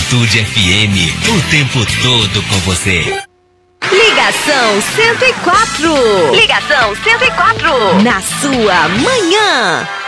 Juventude FM, o tempo todo com você. Ligação 104. Ligação 104. Na sua manhã.